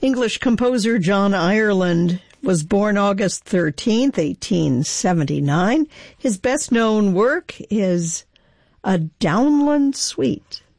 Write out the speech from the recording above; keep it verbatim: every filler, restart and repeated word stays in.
English composer John Ireland was born August thirteenth, eighteen seventy-nine. His best-known work is A Downland Suite.